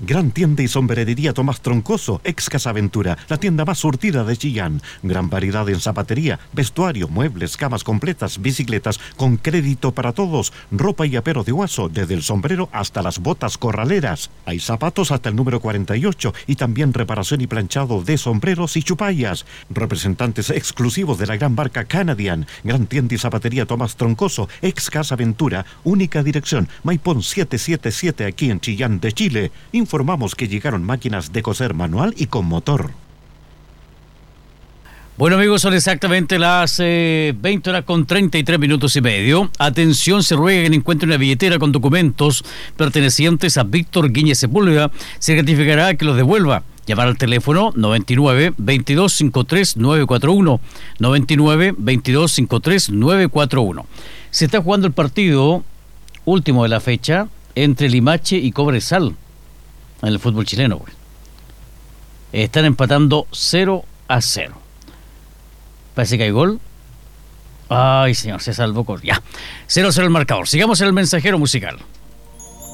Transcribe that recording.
Gran tienda y sombrerería Tomás Troncoso, ex Casa Aventura, la tienda más surtida de Chillán. Gran variedad en zapatería, vestuario, muebles, camas completas, bicicletas, con crédito para todos, ropa y apero de Guaso, desde el sombrero hasta las botas corraleras. Hay zapatos hasta el número 48 y también reparación y planchado de sombreros y chupallas. Representantes exclusivos de la gran marca Canadian. Gran tienda y zapatería Tomás Troncoso, ex Casa Aventura, única dirección, Maipón 777 aquí en Chillán de Chile. Informamos que llegaron máquinas de coser manual y con motor. Bueno, amigos, son exactamente las 20 horas con 33 minutos y medio. Atención, se ruega que encuentre una billetera con documentos pertenecientes a Víctor Guiñez Sepúlveda. Se gratificará que los devuelva. Llamar al teléfono 99 22 53 941. 99 22 53 941. Se está jugando el partido último de la fecha entre Limache y Cobresal en el fútbol chileno. Están empatando 0-0. Parece que hay gol. Ay, señor, se salvó con... Ya. 0-0 el marcador. Sigamos en el mensajero musical.